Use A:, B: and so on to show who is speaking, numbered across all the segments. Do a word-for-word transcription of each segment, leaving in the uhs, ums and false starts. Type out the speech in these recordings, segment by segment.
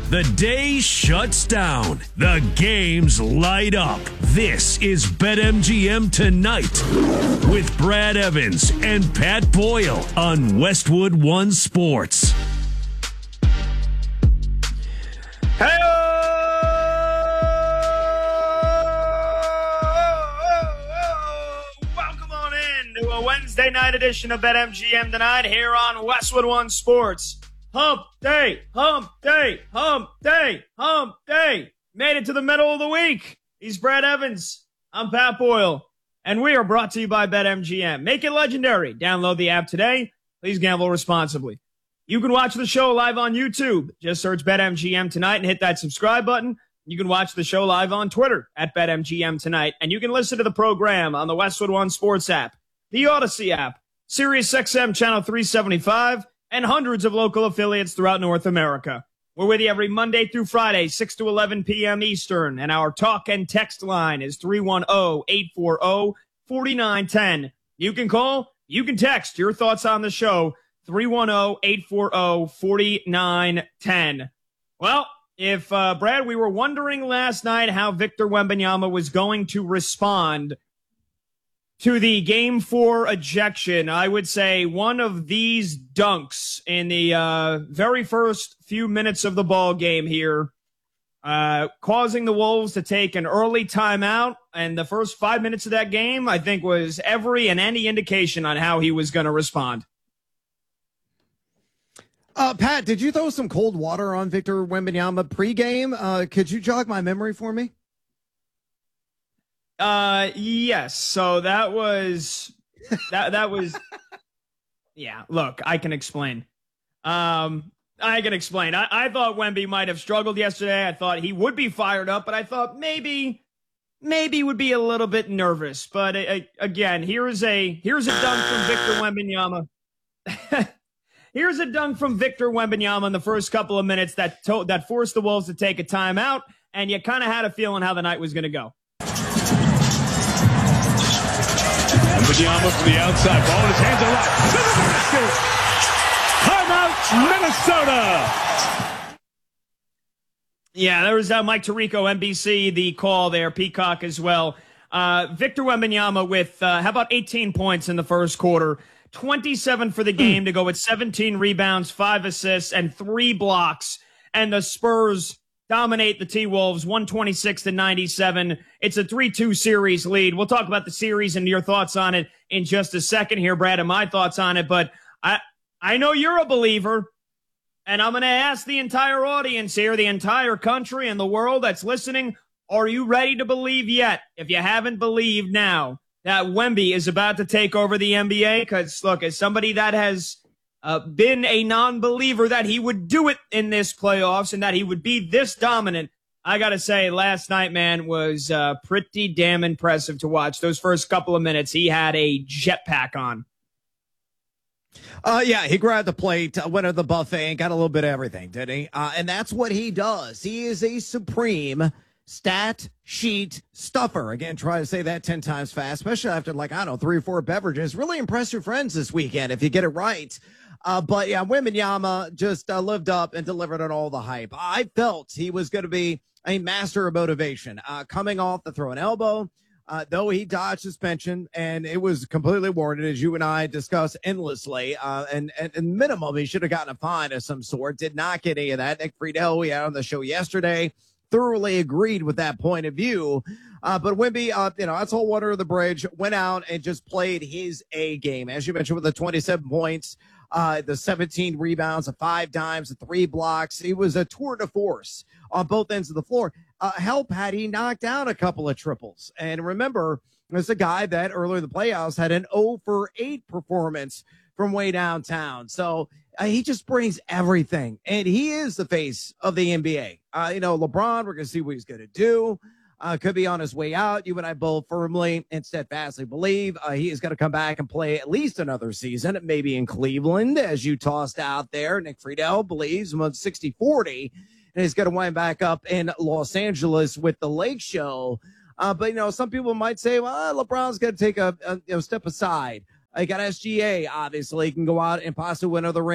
A: The day shuts down. The games light up. This is BetMGM Tonight with Brad Evans and Pat Boyle on Westwood One Sports.
B: Hey! Welcome on in to a Wednesday night edition of BetMGM Tonight here on Westwood One Sports. Hump day, hump day, hump day, hump day. Made it to the middle of the week. He's Brad Evans. I'm Pat Boyle. And we are brought to you by BetMGM. Make it legendary. Download the app today. Please gamble responsibly. You can watch the show live on YouTube. Just search BetMGM Tonight and hit that subscribe button. You can watch the show live on Twitter at BetMGM Tonight. And you can listen to the program on the Westwood One Sports app, the Odyssey app, SiriusXM Channel three seventy-five, and hundreds of local affiliates throughout North America. We're with you every Monday through Friday, six to eleven p.m. Eastern, and our talk and text line is three one zero, eight four zero, four nine one zero. You can call, you can text your thoughts on the show, three one zero, eight four zero, four nine one zero. Well, if, uh, Brad, we were wondering last night how Victor Wembanyama was going to respond to the game four ejection, I would say one of these dunks in the uh, very first few minutes of the ball game here, uh, causing the Wolves to take an early timeout. And the first five minutes of that game, I think, was every and any indication on how he was going to respond.
C: Uh, Pat, did you throw some cold water on Victor Wembanyama pregame? Uh, could you jog my memory for me?
B: Uh, yes. So that was, that, that was, yeah, look, I can explain. Um, I can explain. I, I thought Wemby might have struggled yesterday. I thought he would be fired up, but I thought maybe, maybe would be a little bit nervous. But uh, again, here's a, here's a dunk from Victor Wembanyama. Here's a dunk from Victor Wembanyama in the first couple of minutes that to- that forced the Wolves to take a timeout, and you kind of had a feeling how the night was going to go.
D: Wembanyama from the outside, ball in his hands are right. To the basket. Timeout, Minnesota.
B: Yeah, there was uh, Mike Tirico, N B C, the call there, Peacock as well. Uh, Victor Wembanyama with, uh, how about eighteen points in the first quarter, twenty-seven for the game to go with seventeen rebounds, five assists, and three blocks. And the Spurs dominate the T-Wolves, one twenty-six to ninety-seven. It's a three two series lead. We'll talk about the series and your thoughts on it in just a second here, Brad, and my thoughts on it. But I, I know you're a believer, and I'm going to ask the entire audience here, the entire country and the world that's listening, are you ready to believe yet? If you haven't believed now that Wemby is about to take over the N B A, because, look, as somebody that has Uh, been a non-believer that he would do it in this playoffs and that he would be this dominant, I got to say last night, man, was uh, pretty damn impressive to watch. Those first couple of minutes, he had a jetpack on.
C: Uh, yeah, he grabbed the plate, uh, went to the buffet, and got a little bit of everything, didn't he? Uh, and that's what he does. He is a supreme stat sheet stuffer. Again, try to say that ten times fast, especially after, like, I don't know, three or four beverages. Really impress your friends this weekend if you get it right. Uh, but, yeah, Wembanyama just uh, lived up and delivered on all the hype. I felt he was going to be a master of motivation. Uh, coming off the throw and elbow, uh, though he dodged suspension, and it was completely warranted, as you and I discussed endlessly. Uh, and at minimum, he should have gotten a fine of some sort. Did not get any of that. Nick Friedel, we had on the show yesterday, thoroughly agreed with that point of view. Uh, but Wemby, uh, you know, that's all water of the bridge, went out and just played his A game. As you mentioned, with the twenty-seven points, uh, the seventeen rebounds, the five dimes, the three blocks. He was a tour de force on both ends of the floor. Uh, help had he knocked down a couple of triples. And remember, there's a guy that earlier in the playoffs had an zero for eight performance from way downtown. So uh, he just brings everything. And he is the face of the N B A. Uh, you know, LeBron, we're going to see what he's going to do. Uh, could be on his way out. You and I both firmly and steadfastly believe uh, he is going to come back and play at least another season, maybe in Cleveland, as you tossed out there. Nick Friedel believes sixty forty, and he's going to wind back up in Los Angeles with the Lake Show. Uh, but, you know, some people might say, well, LeBron's going to take a, a you know, step aside. I got S G A, obviously. He can go out and possibly win another ring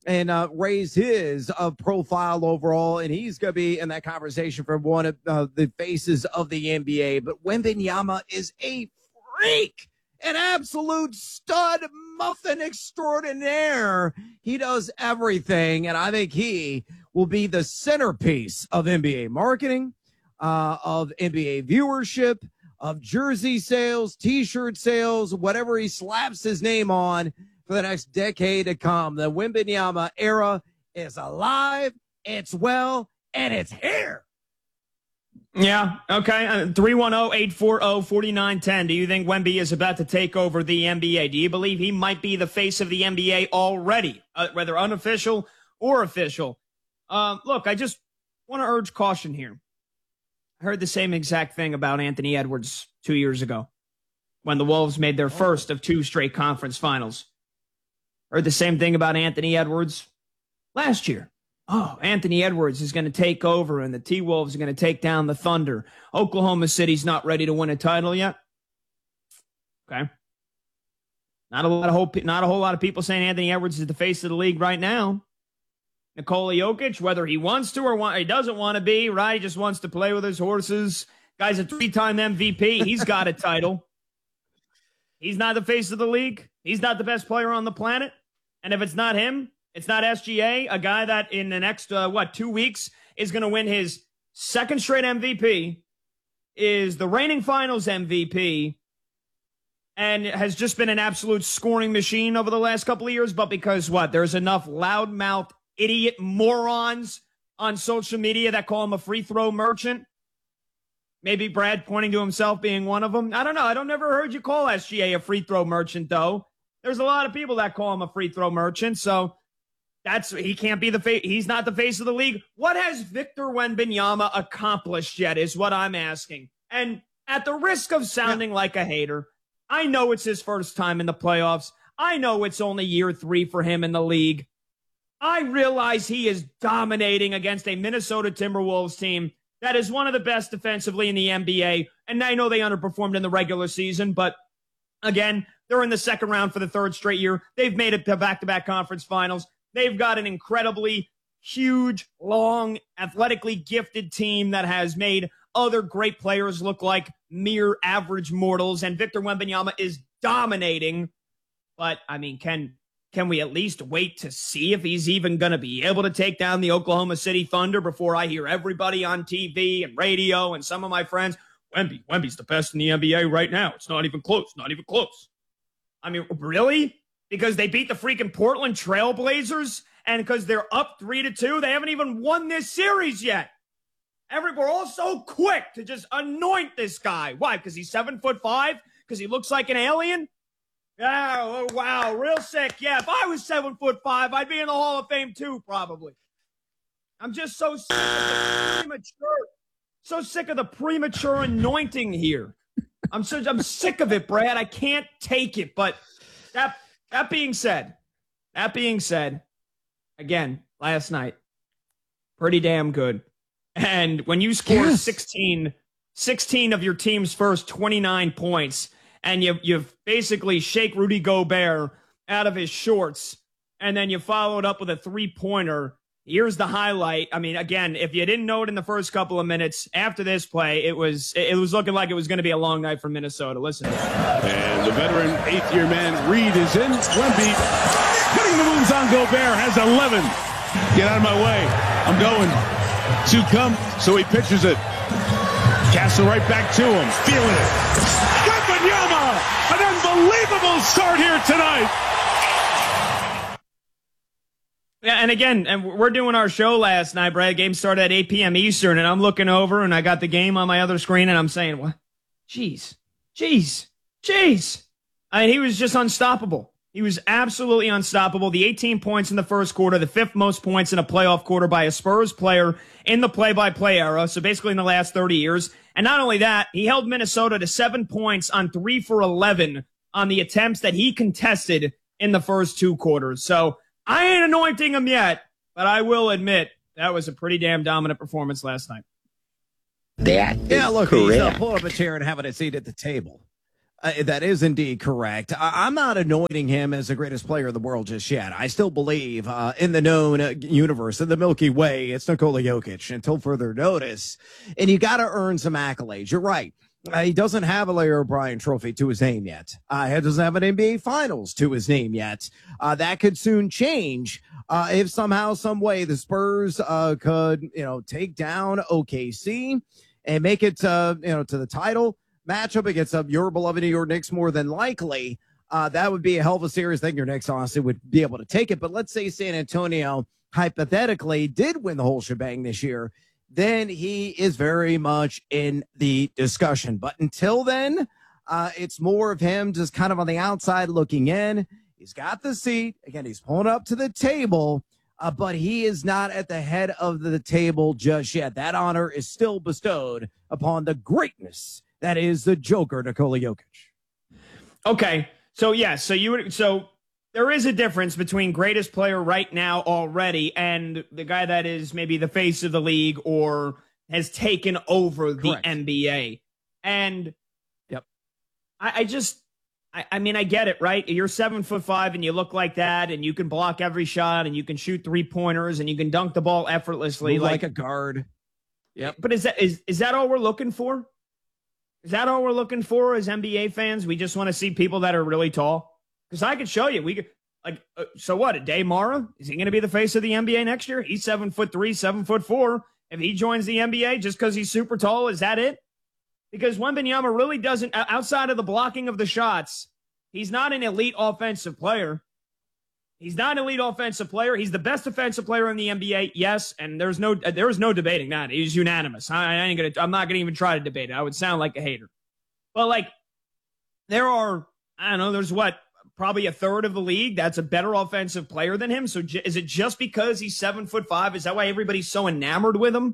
C: and uh, raise his uh, profile overall, and he's going to be in that conversation for one of uh, the faces of the N B A. But Wembanyama is a freak, an absolute stud muffin extraordinaire. He does everything, and I think he will be the centerpiece of N B A marketing, uh, of N B A viewership, of jersey sales, T-shirt sales, whatever he slaps his name on for the next decade to come. The Wembanyama era is alive, it's well, and it's here.
B: Yeah, okay. three one zero, eight four zero, four nine one zero. Do you think Wemby is about to take over the N B A? Do you believe he might be the face of the N B A already, uh, whether unofficial or official? Uh, look, I just want to urge caution here. I heard the same exact thing about Anthony Edwards two years ago when the Wolves made their first of two straight conference finals. Heard the same thing about Anthony Edwards last year. Oh, Anthony Edwards is going to take over and the T-Wolves are going to take down the Thunder. Oklahoma City's not ready to win a title yet. Okay. Not a lot of hope, not a whole lot of people saying Anthony Edwards is the face of the league right now. Nikola Jokic, whether he wants to or want, he doesn't want to be, right? He just wants to play with his horses. Guy's a three-time M V P. He's got a title. He's not the face of the league. He's not the best player on the planet. And if it's not him, it's not S G A, a guy that in the next, uh, what, two weeks is going to win his second straight M V P, is the reigning finals M V P, and has just been an absolute scoring machine over the last couple of years. But because, what, there's enough loudmouth idiot morons on social media that call him a free throw merchant. Maybe Brad pointing to himself being one of them. I don't know. I don't never heard you call S G A a free throw merchant, though. There's a lot of people that call him a free throw merchant, so that's he can't be the face. He's not the face of the league. What has Victor Wembanyama accomplished yet is what I'm asking. And at the risk of sounding yeah. like a hater, I know it's his first time in the playoffs. I know it's only year three for him in the league. I realize he is dominating against a Minnesota Timberwolves team that is one of the best defensively in the N B A. And I know they underperformed in the regular season, but again, they're in the second round for the third straight year. They've made it to back-to-back conference finals. They've got an incredibly huge, long, athletically gifted team that has made other great players look like mere average mortals. And Victor Wembanyama is dominating. But, I mean, can can we at least wait to see if he's even going to be able to take down the Oklahoma City Thunder before I hear everybody on T V and radio and some of my friends, Wemby, Wemby's the best in the N B A right now. It's not even close, not even close. I mean, really? Because they beat the freaking Portland Trail Blazers and because they're up three to two, they haven't even won this series yet. Every, we're all so quick to just anoint this guy. Why? Because he's seven foot five? Because he looks like an alien? Oh, wow, real sick. Yeah, if I was seven foot five, I'd be in the Hall of Fame too, probably. I'm just so sick of the premature, so sick of the premature anointing here. I'm so I'm sick of it, Brad. I can't take it. But that that being said, that being said, again, last night, pretty damn good. And when you score yes. sixteen, sixteen of your team's first twenty-nine points, and you you basically shake Rudy Gobert out of his shorts, and then you follow it up with a three-pointer. Here's the highlight. I mean, again, if you didn't know it in the first couple of minutes, after this play, it was it was looking like it was going to be a long night for Minnesota. Listen.
D: And the veteran eighth-year man, Reed, is in. Wemby putting the moves on Gobert, has eleven. Get out of my way. I'm going. Two come, so he pitches it. Castle right back to him. Feeling it. Wembanyama! An unbelievable start here tonight.
B: Yeah, and again, and we're doing our show last night, Brad. Game started at eight p.m. Eastern, and I'm looking over, and I got the game on my other screen, and I'm saying, what? Jeez. Jeez. Jeez. I mean, he was just unstoppable. He was absolutely unstoppable. The eighteen points in the first quarter, the fifth most points in a playoff quarter by a Spurs player in the play-by-play era, so basically in the last thirty years. And not only that, he held Minnesota to seven points on three for eleven on the attempts that he contested in the first two quarters. So I ain't anointing him yet, but I will admit that was a pretty damn dominant performance last night.
C: That yeah, look, correct. He's uh, pulling up a chair and having a seat at the table. Uh, that is indeed correct. I- I'm not anointing him as the greatest player in the world just yet. I still believe uh, in the known uh, universe, in the Milky Way, it's Nikola Jokic until further notice. And you got to earn some accolades. You're right. Uh, he doesn't have a Larry O'Brien trophy to his name yet. Uh, he doesn't have an N B A Finals to his name yet. Uh, that could soon change uh, if somehow, some way, the Spurs uh, could, you know, take down O K C and make it, uh, you know, to the title matchup against uh, your beloved New York Knicks. More than likely, uh, that would be a hell of a series. I think your Knicks honestly would be able to take it. But let's say San Antonio hypothetically did win the whole shebang this year, then he is very much in the discussion. But until then, uh, it's more of him just kind of on the outside looking in. He's got the seat. Again, he's pulling up to the table, uh, but he is not at the head of the table just yet. That honor is still bestowed upon the greatness that is the Joker, Nikola Jokic.
B: Okay, so yeah, so you would so there is a difference between greatest player right now already and the guy that is maybe the face of the league or has taken over the
C: Correct.
B: N B A. And
C: yep,
B: I, I just I, I mean I get it, right? You're seven foot five and you look like that, and you can block every shot, and you can shoot three pointers, and you can dunk the ball effortlessly,
C: Move
B: like,
C: like a guard. Yep.
B: But is that is is that all we're looking for? Is that all we're looking for as N B A fans? We just want to see people that are really tall? Because I could show you. We could, like, uh, so what? A Day Mara? Is he going to be the face of the N B A next year? He's seven foot three, seven foot four. If he joins the N B A just because he's super tall, is that it? Because Wembanyama really doesn't, outside of the blocking of the shots, he's not an elite offensive player. He's not an elite offensive player. He's the best offensive player in the N B A, yes, and there's no there is no debating that. He's unanimous. I, I ain't gonna. I'm not gonna even try to debate it. I would sound like a hater. But like, there are I don't know. There's what probably a third of the league that's a better offensive player than him. So j- is it just because he's seven foot five? Is that why everybody's so enamored with him?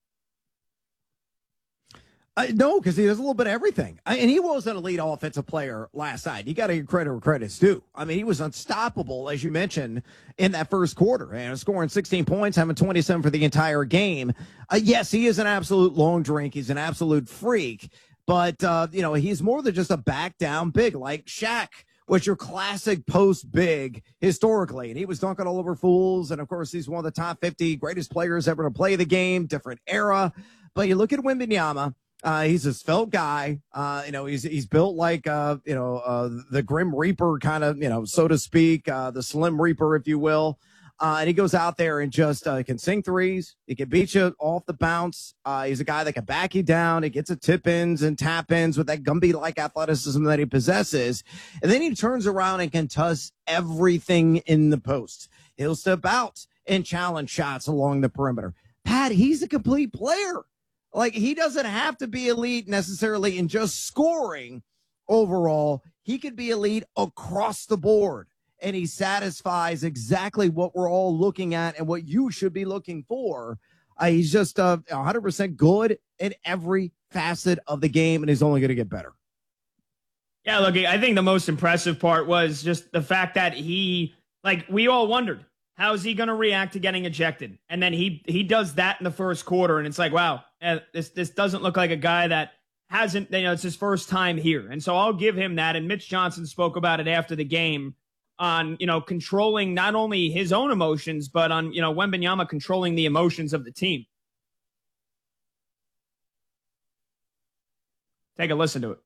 C: Uh, no, because he does a little bit of everything. I, and he was an elite offensive player last night. You got to give credit where credit's due. I mean, he was unstoppable, as you mentioned, in that first quarter. And scoring sixteen points, having twenty-seven for the entire game. Uh, yes, he is an absolute long drink. He's an absolute freak. But, uh, you know, he's more than just a back down big like Shaq was your classic post big historically. And he was dunking all over fools. And, of course, he's one of the top fifty greatest players ever to play the game, different era. But you look at Wembanyama. Uh, he's a svelte guy. Uh, you know, he's he's built like, uh, you know, uh, the Grim Reaper kind of, you know, so to speak, uh, the Slim Reaper, if you will. Uh, and he goes out there and just uh, can sing threes. He can beat you off the bounce. Uh, he's a guy that can back you down. He gets a tip ins and tap ins with that Gumby-like athleticism that he possesses. And then he turns around and can toss everything in the post. He'll step out and challenge shots along the perimeter. Pat, he's a complete player. Like, he doesn't have to be elite necessarily in just scoring overall. He could be elite across the board, and he satisfies exactly what we're all looking at and what you should be looking for. Uh, he's just uh, one hundred percent good in every facet of the game, and he's only going to get better.
B: Yeah, look, I think the most impressive part was just the fact that he, like, we all wondered, how is he going to react to getting ejected? And then he he does that in the first quarter, and it's like, wow, eh, this this doesn't look like a guy that hasn't, you know, it's his first time here. And so I'll give him that. And Mitch Johnson spoke about it after the game on, you know, controlling not only his own emotions, but on, you know, Wembanyama controlling the emotions of the team. Take a listen to it.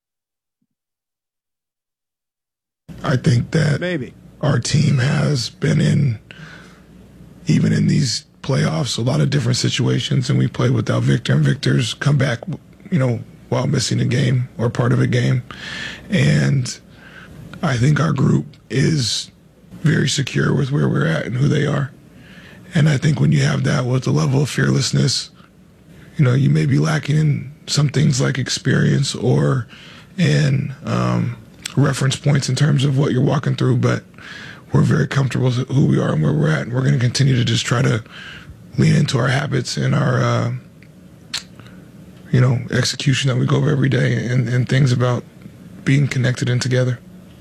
E: I think that
C: Maybe
E: our team has been in, even in these playoffs, a lot of different situations, and we played without Victor, and Victor's come back, you know, while missing a game or part of a game. And I think our group is very secure with where we're at and who they are. And I think when you have that with a level of fearlessness, you know, you may be lacking in some things like experience or in um, reference points in terms of what you're walking through, but we're very comfortable with who we are and where we're at, and we're going to continue to just try to lean into our habits and our, uh, you know, execution that we go over every day, and, and things about being connected and together.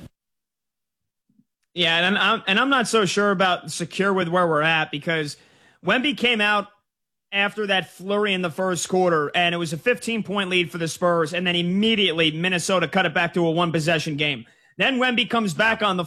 B: Yeah, and I'm and I'm not so sure about secure with where we're at, because Wemby came out after that flurry in the first quarter, and it was a fifteen-point lead for the Spurs, and then immediately Minnesota cut it back to a one-possession game. Then Wemby comes back on the